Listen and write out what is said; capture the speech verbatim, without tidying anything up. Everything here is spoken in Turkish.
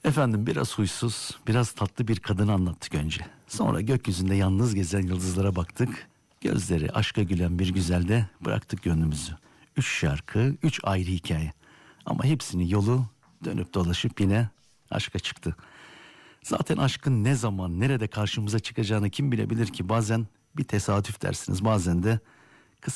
Efendim biraz huysuz, biraz tatlı bir kadını anlattık önce. Sonra gökyüzünde yalnız gezen yıldızlara baktık. Gözleri aşka gülen bir güzelde bıraktık gönlümüzü. Üç şarkı, üç ayrı hikaye. Ama hepsinin yolu dönüp dolaşıp yine aşka çıktı. Zaten aşkın ne zaman, nerede karşımıza çıkacağını kim bilebilir ki? Bazen bir tesadüf dersiniz, bazen de